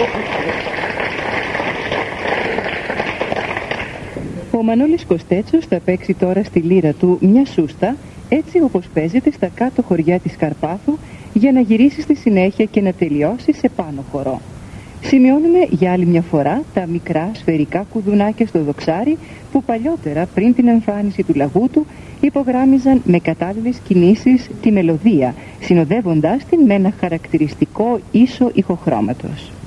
Ο Μανώλης Κωστέτσος θα παίξει τώρα στη λύρα του μια σούστα, έτσι όπως παίζεται στα κάτω χωριά της Καρπάθου, για να γυρίσει στη συνέχεια και να τελειώσει σε πάνω χορό. Σημειώνουμε για άλλη μια φορά τα μικρά σφαιρικά κουδουνάκια στο δοξάρι που παλιότερα, πριν την εμφάνιση του λαγούτου, υπογράμμιζαν με κατάλληλες κινήσεις τη μελωδία, συνοδεύοντάς την με ένα χαρακτηριστικό ίσο ηχοχρώματος.